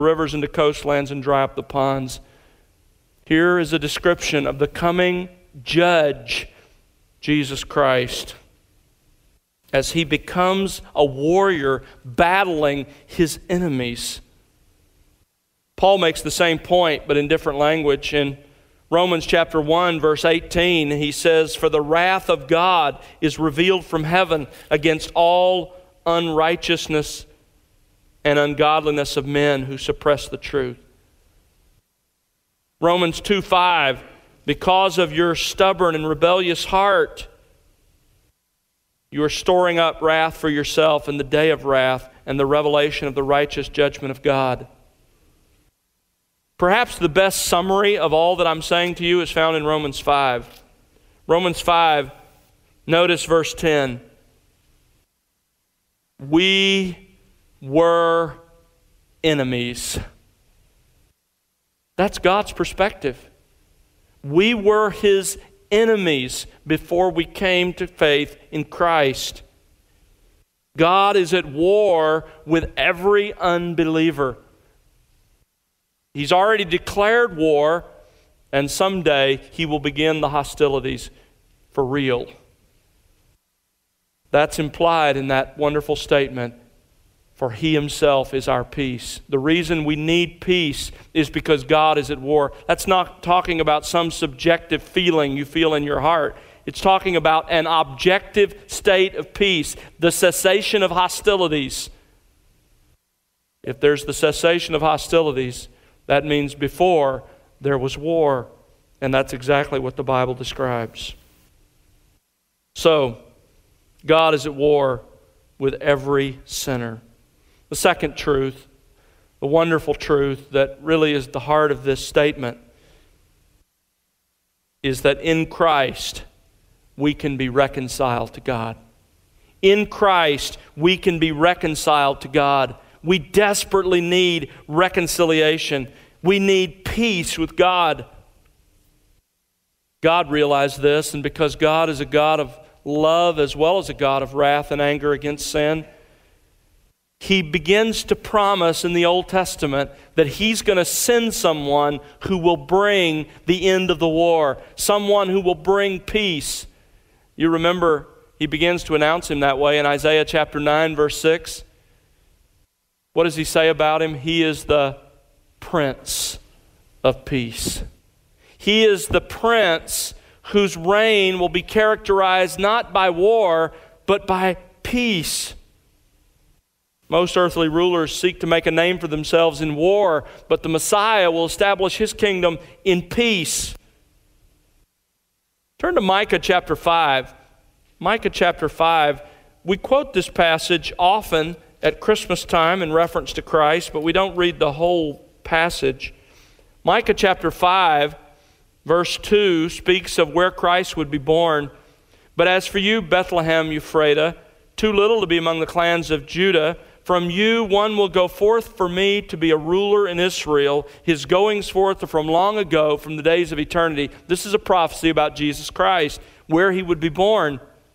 rivers into coastlands and dry up the ponds. Here is a description of the coming judge, Jesus Christ, as he becomes a warrior battling his enemies. Paul makes the same point, but in different language. In Romans chapter 1, verse 18, he says, "For the wrath of God is revealed from heaven against all unrighteousness and ungodliness of men who suppress the truth." Romans 2:5, "Because of your stubborn and rebellious heart, you are storing up wrath for yourself in the day of wrath and the revelation of the righteous judgment of God." Perhaps the best summary of all that I'm saying to you is found in Romans 5. Romans 5, notice verse 10. We were enemies. That's God's perspective. We were His enemies before we came to faith in Christ. God is at war with every unbeliever. He's already declared war, and someday He will begin the hostilities for real. That's implied in that wonderful statement, "For He Himself is our peace." The reason we need peace is because God is at war. That's not talking about some subjective feeling you feel in your heart. It's talking about an objective state of peace, the cessation of hostilities. If there's the cessation of hostilities, that means before there was war, and that's exactly what the Bible describes. So, God is at war with every sinner. The second truth, the wonderful truth that really is the heart of this statement, is that in Christ we can be reconciled to God. In Christ we can be reconciled to God. We desperately need reconciliation. We need peace with God. God realized this, and because God is a God of love as well as a God of wrath and anger against sin, He begins to promise in the Old Testament that He's going to send someone who will bring the end of the war, someone who will bring peace. You remember He begins to announce Him that way in Isaiah chapter 9, verse 6. What does He say about Him? He is the Prince of Peace. He is the Prince whose reign will be characterized not by war, but by peace. Most earthly rulers seek to make a name for themselves in war, but the Messiah will establish His kingdom in peace. Turn to Micah chapter 5. Micah chapter 5. We quote this passage often at Christmas time in reference to Christ, but we don't read the whole passage. Micah chapter 5, verse 2 speaks of where Christ would be born. "But as for you, Bethlehem Ephratah, too little to be among the clans of Judah, from you one will go forth for me to be a ruler in Israel. His goings forth are from long ago, from the days of eternity." This is a prophecy about Jesus Christ, where He would be born.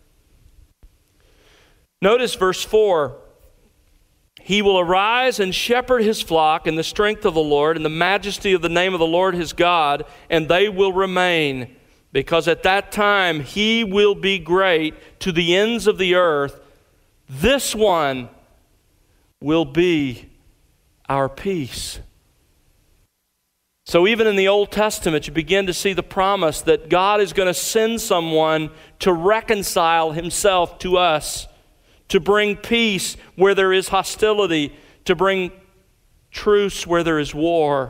Notice verse 4. "He will arise and shepherd His flock in the strength of the Lord, in the majesty of the name of the Lord His God, and they will remain, because at that time He will be great to the ends of the earth. This one will be our peace." So even in the Old Testament, you begin to see the promise that God is going to send someone to reconcile Himself to us, to bring peace where there is hostility, to bring truce where there is war.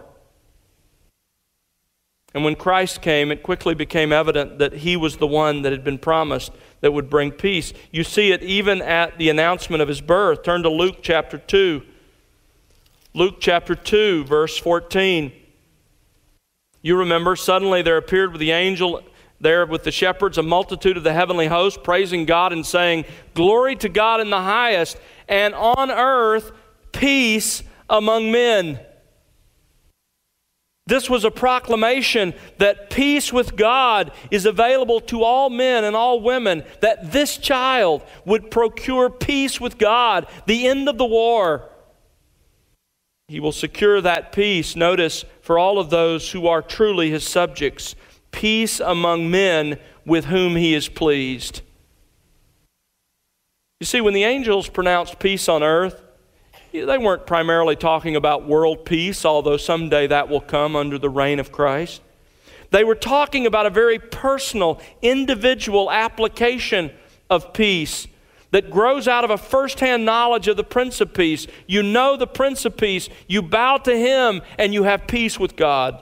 And when Christ came, it quickly became evident that He was the one that had been promised that would bring peace. You see it even at the announcement of His birth. Turn to Luke chapter 2. Luke chapter 2, verse 14. You remember, suddenly there appeared with the angel there with the shepherds a multitude of the heavenly host, praising God and saying, "Glory to God in the highest, and on earth peace among men." This was a proclamation that peace with God is available to all men and all women, that this child would procure peace with God, the end of the war. He will secure that peace, notice, for all of those who are truly His subjects. Peace among men with whom He is pleased. You see, when the angels pronounced peace on earth, they weren't primarily talking about world peace, although someday that will come under the reign of Christ. They were talking about a very personal, individual application of peace that grows out of a first-hand knowledge of the Prince of Peace. You know the Prince of Peace, you bow to Him, and you have peace with God.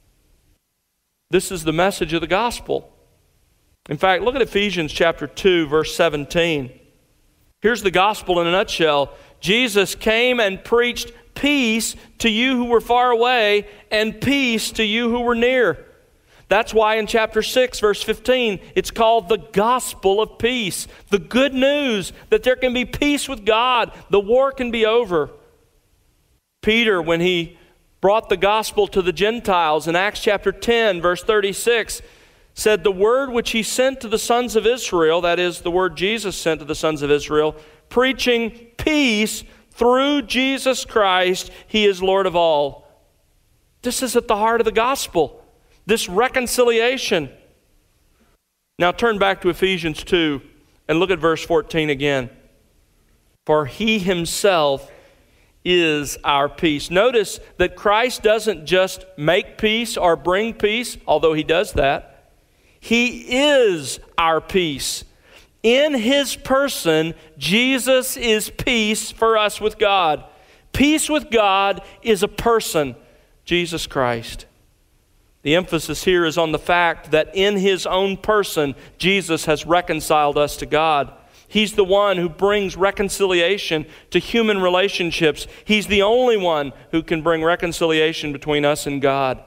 This is the message of the gospel. In fact, look at Ephesians chapter 2, verse 17. Here's the gospel in a nutshell. Jesus came and preached peace to you who were far away and peace to you who were near. That's why in chapter 6, verse 15, it's called the gospel of peace. The good news that there can be peace with God. The war can be over. Peter, when he brought the gospel to the Gentiles in Acts chapter 10, verse 36, said the word which he sent to the sons of Israel, that is, the word Jesus sent to the sons of Israel, preaching peace through Jesus Christ, He is Lord of all. This is at the heart of the gospel. This reconciliation. Now turn back to Ephesians 2 and look at verse 14 again. For He Himself is our peace. Notice that Christ doesn't just make peace or bring peace, although He does that. He is our peace. In His person, Jesus is peace for us with God. Peace with God is a person, Jesus Christ. The emphasis here is on the fact that in His own person, Jesus has reconciled us to God. He's the one who brings reconciliation to human relationships. He's the only one who can bring reconciliation between us and God.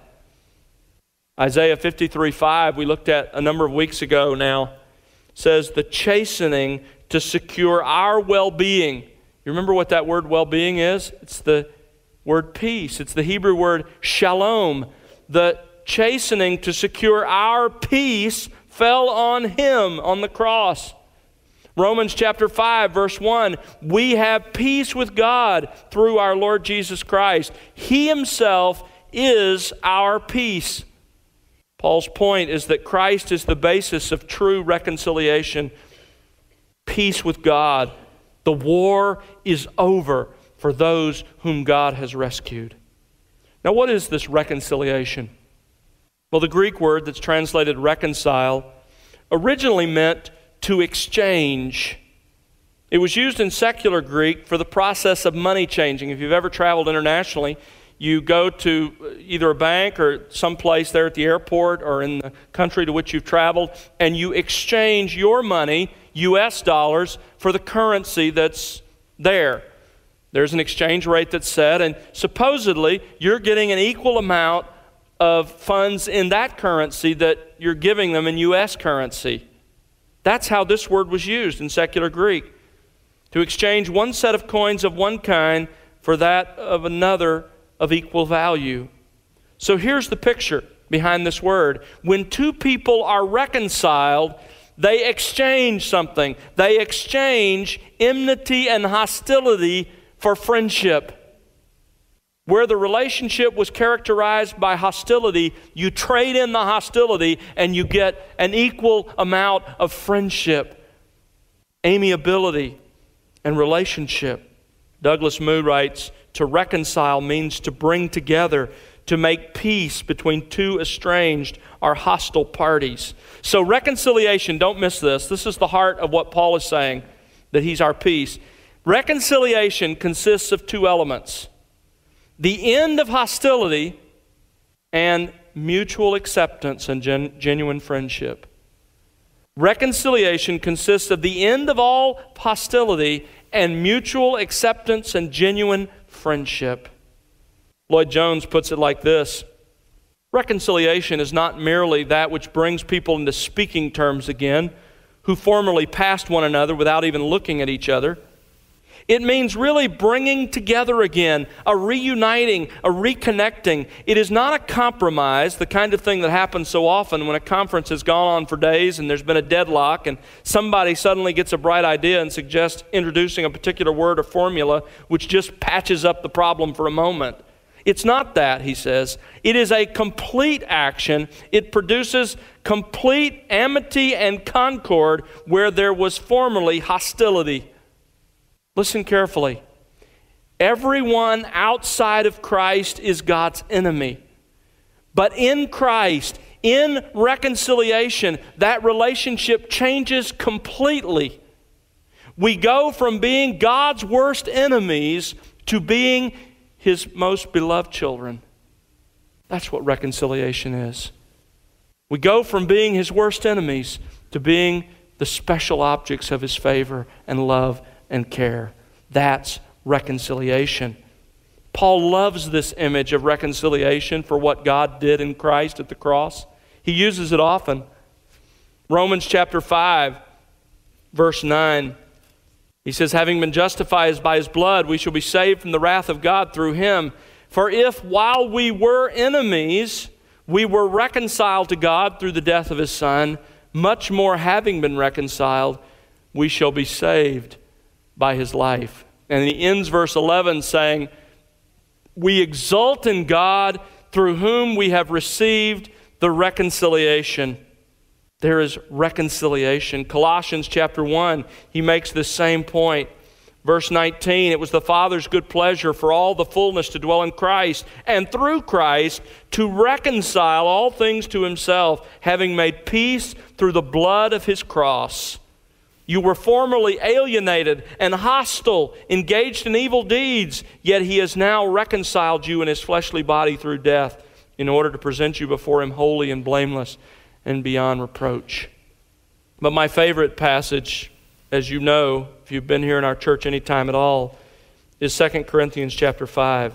Isaiah 53:5, we looked at a number of weeks ago now, says the chastening to secure our well-being. You remember what that word well-being is? It's the word peace. It's the Hebrew word shalom. The chastening to secure our peace fell on Him on the cross. Romans chapter 5, verse 1, we have peace with God through our Lord Jesus Christ. He Himself is our peace. Paul's point is that Christ is the basis of true reconciliation, peace with God. The war is over for those whom God has rescued. Now, what is this reconciliation? Well, the Greek word that's translated reconcile originally meant to exchange. It was used in secular Greek for the process of money changing. If you've ever traveled internationally, you go to either a bank or someplace there at the airport or in the country to which you've traveled, and you exchange your money, U.S. dollars, for the currency that's there. There's an exchange rate that's set, and supposedly you're getting an equal amount of funds in that currency that you're giving them in U.S. currency. That's how this word was used in secular Greek. To exchange one set of coins of one kind for that of another of equal value. So here's the picture behind this word. When two people are reconciled, they exchange something. They exchange enmity and hostility for friendship. Where the relationship was characterized by hostility, you trade in the hostility and you get an equal amount of friendship, amiability, and relationship. Douglas Moo writes, to reconcile means to bring together, to make peace between two estranged or hostile parties. So reconciliation, don't miss this. This is the heart of what Paul is saying, that He's our peace. Reconciliation consists of two elements: the end of hostility and mutual acceptance and genuine friendship. Reconciliation consists of the end of all hostility and mutual acceptance and genuine friendship. Lloyd Jones puts it like this: reconciliation is not merely that which brings people into speaking terms again, who formerly passed one another without even looking at each other. It means really bringing together again, a reuniting, a reconnecting. It is not a compromise, the kind of thing that happens so often when a conference has gone on for days and there's been a deadlock and somebody suddenly gets a bright idea and suggests introducing a particular word or formula which just patches up the problem for a moment. It's not that, he says. It is a complete action. It produces complete amity and concord where there was formerly hostility. Listen carefully. Everyone outside of Christ is God's enemy. But in Christ, in reconciliation, that relationship changes completely. We go from being God's worst enemies to being His most beloved children. That's what reconciliation is. We go from being His worst enemies to being the special objects of His favor and love and care. That's reconciliation. Paul loves this image of reconciliation for what God did in Christ at the cross. He uses it often. Romans chapter 5, verse 9. He says, having been justified by His blood, we shall be saved from the wrath of God through Him. For if while we were enemies, we were reconciled to God through the death of His Son, much more having been reconciled, we shall be saved by His life. And he ends verse 11 saying, we exult in God through whom we have received the reconciliation. There is reconciliation. Colossians chapter 1, he makes the same point. Verse 19, it was the Father's good pleasure for all the fullness to dwell in Christ, and through Christ to reconcile all things to Himself, having made peace through the blood of His cross. You were formerly alienated and hostile, engaged in evil deeds, yet He has now reconciled you in His fleshly body through death, in order to present you before Him holy and blameless and beyond reproach. But my favorite passage, as you know, if you've been here in our church any time at all, is 2 Corinthians chapter 5.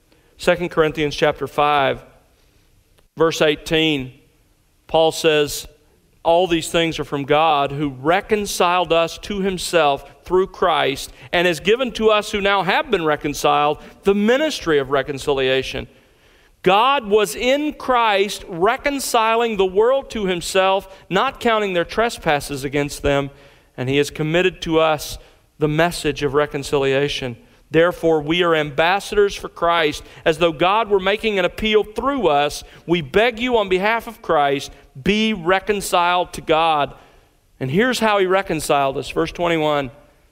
2 Corinthians chapter 5, verse 18, Paul says, all these things are from God, who reconciled us to Himself through Christ, and has given to us who now have been reconciled the ministry of reconciliation. God was in Christ reconciling the world to Himself, not counting their trespasses against them, and He has committed to us the message of reconciliation. Therefore, we are ambassadors for Christ, as though God were making an appeal through us. We beg you on behalf of Christ, be reconciled to God. And here's how He reconciled us. Verse 21,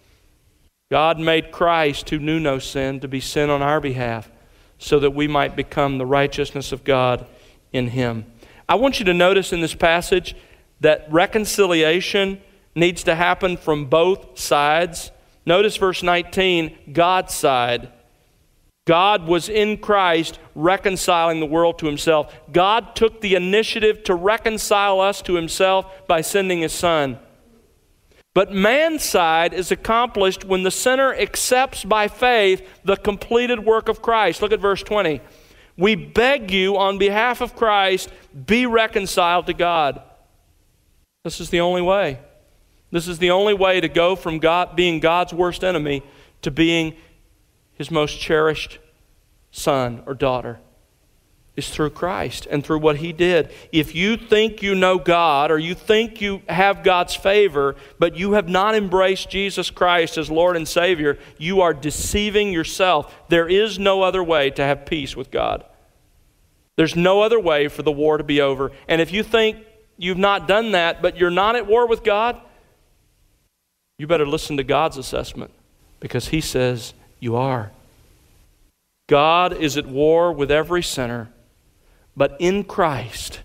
God made Christ, who knew no sin, to be sin on our behalf, so that we might become the righteousness of God in Him. I want you to notice in this passage that reconciliation needs to happen from both sides. Notice verse 19, God's side. God was in Christ reconciling the world to Himself. God took the initiative to reconcile us to Himself by sending His Son. But man's side is accomplished when the sinner accepts by faith the completed work of Christ. Look at verse 20. We beg you on behalf of Christ, be reconciled to God. This is the only way. This is the only way to go from God being God's worst enemy to being His most cherished son or daughter. Is through Christ and through what He did. If you think you know God, or you think you have God's favor, but you have not embraced Jesus Christ as Lord and Savior, you are deceiving yourself. There is no other way to have peace with God. There's no other way for the war to be over. And if you think you've not done that, but you're not at war with God, you better listen to God's assessment, because He says you are. God is at war with every sinner, but in Christ,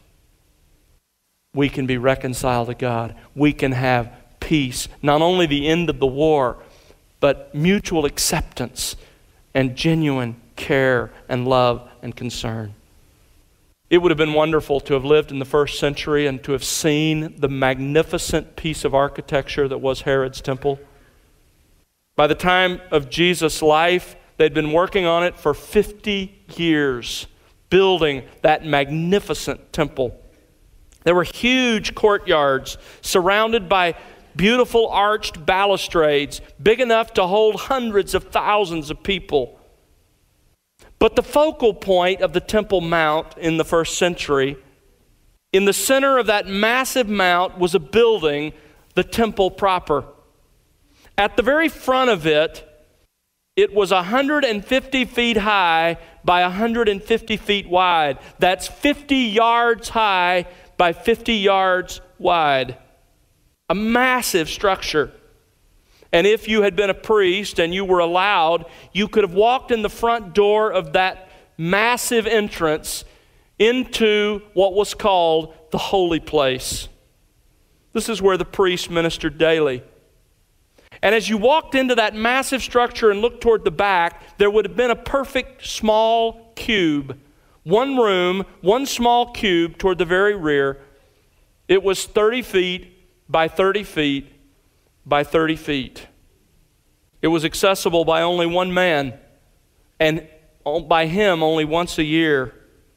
we can be reconciled to God. We can have peace. Not only the end of the war, but mutual acceptance and genuine care and love and concern. It would have been wonderful to have lived in the first century and to have seen the magnificent piece of architecture that was Herod's temple. By the time of Jesus' life, they'd been working on it for 50 years, building that magnificent temple. There were huge courtyards surrounded by beautiful arched balustrades, big enough to hold hundreds of thousands of people. But the focal point of the Temple Mount in the first century, in the center of that massive mount was a building, the temple proper. At the very front of it, it was 150 feet high by 150 feet wide. That's 50 yards high by 50 yards wide. A massive structure. And if you had been a priest and you were allowed, you could have walked in the front door of that massive entrance into what was called the holy place. This is where the priest ministered daily. And as you walked into that massive structure and looked toward the back, there would have been a perfect small cube. One room, one small cube toward the very rear. It was 30 feet by 30 feet by 30 feet. It was accessible by only one man, and by him only once a year.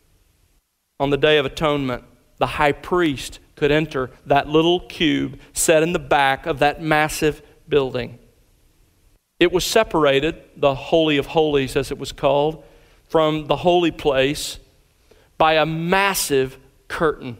On the Day of Atonement, the high priest could enter that little cube set in the back of that massive building. It was separated, the Holy of Holies as it was called, from the holy place by a massive curtain.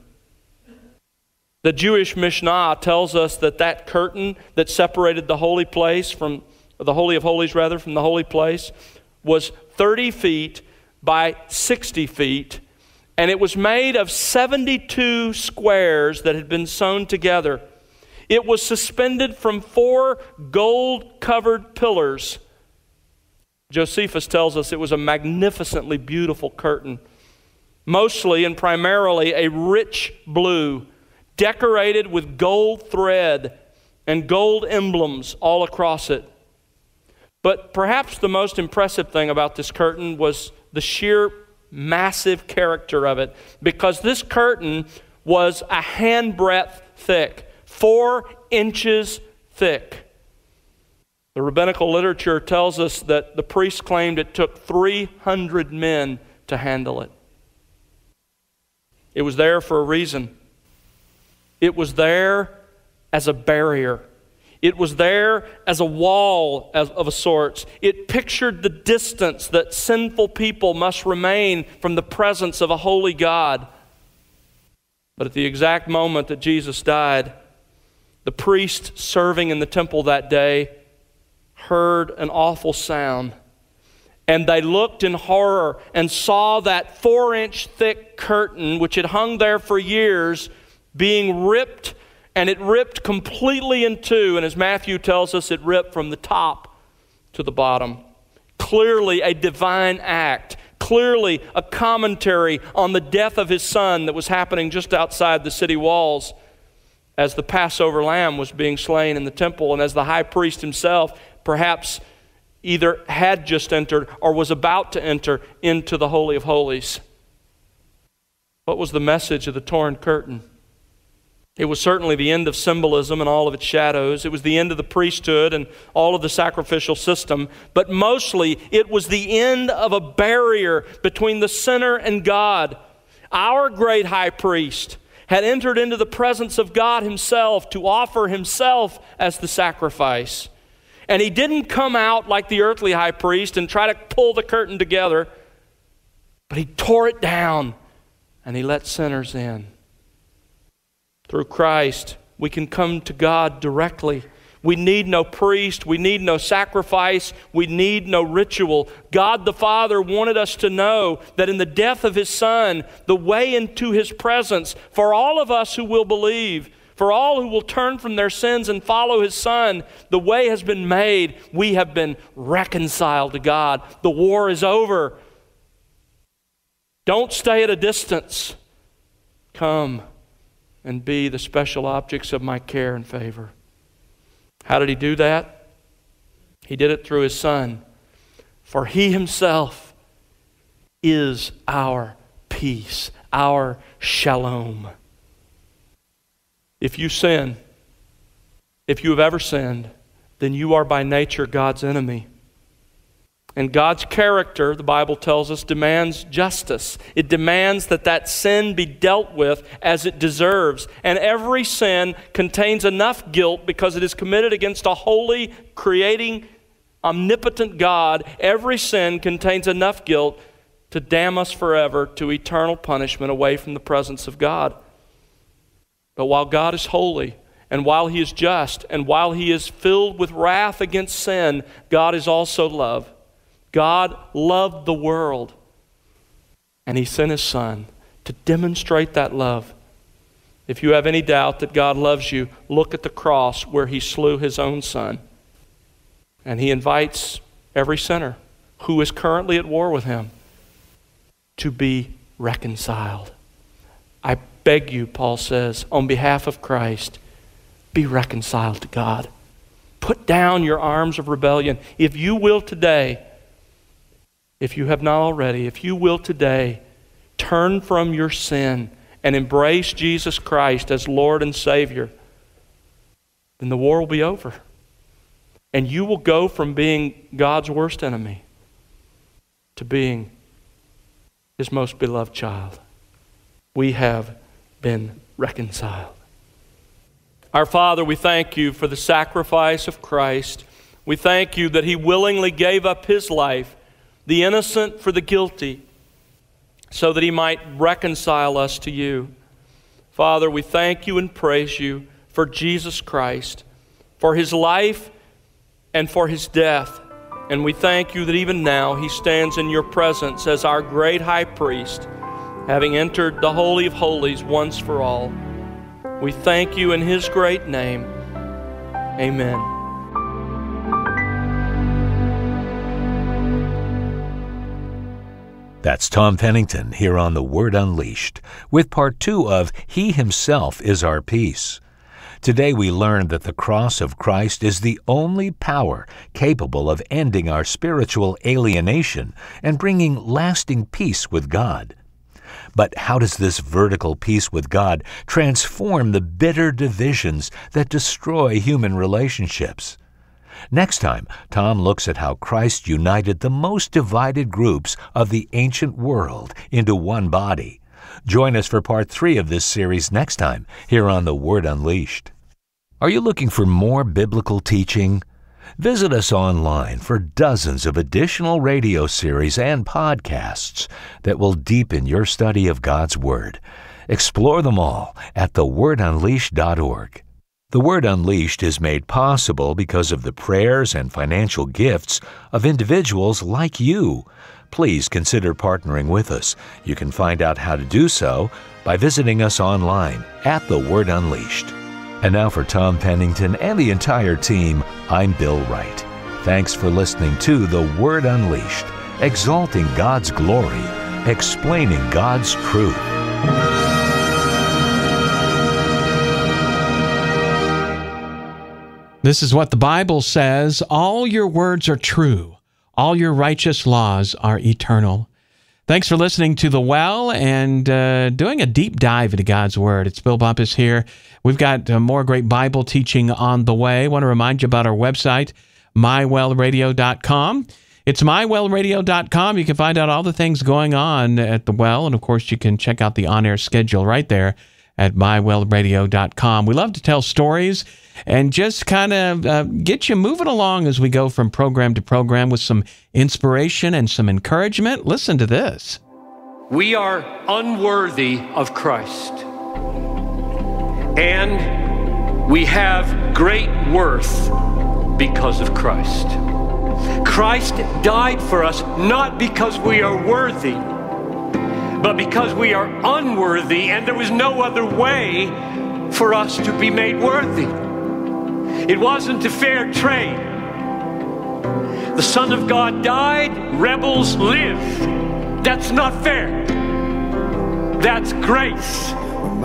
The Jewish Mishnah tells us that that curtain that separated the holy place from the Holy of Holies from the holy place was 30 feet by 60 feet, and it was made of 72 squares that had been sewn together. It was suspended from 4 gold-covered pillars. Josephus tells us it was a magnificently beautiful curtain, mostly and primarily a rich blue, decorated with gold thread and gold emblems all across it. But perhaps the most impressive thing about this curtain was the sheer massive character of it, because this curtain was a handbreadth thick, 4 inches thick. The rabbinical literature tells us that the priests claimed it took 300 men to handle it. It was there for a reason. It was there as a barrier. It was there as a wall of a sort. It pictured the distance that sinful people must remain from the presence of a holy God. But at the exact moment that Jesus died, the priest serving in the temple that day heard an awful sound. And they looked in horror and saw that 4-inch thick curtain, which had hung there for years, being ripped. And it ripped completely in two. And as Matthew tells us, it ripped from the top to the bottom. Clearly a divine act. Clearly a commentary on the death of his son that was happening just outside the city walls as the Passover lamb was being slain in the temple, and as the high priest himself perhaps either had just entered or was about to enter into the Holy of Holies. What was the message of the torn curtain? It was certainly the end of symbolism and all of its shadows. It was the end of the priesthood and all of the sacrificial system. But mostly, it was the end of a barrier between the sinner and God. Our great high priest had entered into the presence of God himself to offer himself as the sacrifice. And he didn't come out like the earthly high priest and try to pull the curtain together, but he tore it down and he let sinners in. Through Christ, we can come to God directly. We need no priest. We need no sacrifice. We need no ritual. God the Father wanted us to know that in the death of His Son, the way into His presence, for all of us who will believe, for all who will turn from their sins and follow His Son, the way has been made. We have been reconciled to God. The war is over. Don't stay at a distance. Come and be the special objects of my care and favor. How did He do that? He did it through His Son. For He Himself is our peace, our shalom. If you sin, if you have ever sinned, then you are by nature God's enemy. And God's character, the Bible tells us, demands justice. It demands that that sin be dealt with as it deserves. And every sin contains enough guilt because it is committed against a holy, creating, omnipotent God. Every sin contains enough guilt to damn us forever to eternal punishment away from the presence of God. But while God is holy, and while He is just, and while He is filled with wrath against sin, God is also love. God loved the world, and He sent His Son to demonstrate that love. If you have any doubt that God loves you, look at the cross where He slew His own Son. And He invites every sinner who is currently at war with Him to be reconciled. I beg you, Paul says, on behalf of Christ, be reconciled to God. Put down your arms of rebellion. If you will today, if you have not already, if you will today, turn from your sin and embrace Jesus Christ as Lord and Savior, then the war will be over. And you will go from being God's worst enemy to being His most beloved child. We have been reconciled. Our Father, we thank You for the sacrifice of Christ. We thank You that He willingly gave up His life, the innocent for the guilty, so that He might reconcile us to You. Father, we thank You and praise You for Jesus Christ, for His life and for His death. And we thank You that even now He stands in Your presence as our great high priest, having entered the Holy of Holies once for all. We thank You in His great name. Amen. That's Tom Pennington here on The Word Unleashed with part 2 of He Himself is Our Peace. Today we learned that the cross of Christ is the only power capable of ending our spiritual alienation and bringing lasting peace with God. But how does this vertical peace with God transform the bitter divisions that destroy human relationships? Next time, Tom looks at how Christ united the most divided groups of the ancient world into one body. Join us for part 3 of this series next time here on The Word Unleashed. Are you looking for more biblical teaching? Visit us online for dozens of additional radio series and podcasts that will deepen your study of God's Word. Explore them all at thewordunleashed.org. The Word Unleashed is made possible because of the prayers and financial gifts of individuals like you. Please consider partnering with us. You can find out how to do so by visiting us online at The Word Unleashed. And now for Tom Pennington and the entire team, I'm Bill Wright. Thanks for listening to The Word Unleashed, exalting God's glory, explaining God's truth. This is what the Bible says: all your words are true. All your righteous laws are eternal. Thanks for listening to The Well and doing a deep dive into God's Word. It's Bill Bumpus here. We've got more great Bible teaching on the way. I want to remind you about our website, mywellradio.com. It's mywellradio.com. You can find out all the things going on at The Well, and of course you can check out the on-air schedule right there at mywellradio.com. We love to tell stories and just kind of get you moving along as we go from program to program with some inspiration and some encouragement. Listen to this. We are unworthy of Christ, and we have great worth because of Christ. Christ died for us not because we are worthy, but because we are unworthy, and there was no other way for us to be made worthy. It wasn't a fair trade. The Son of God died, rebels lived. That's not fair. That's grace.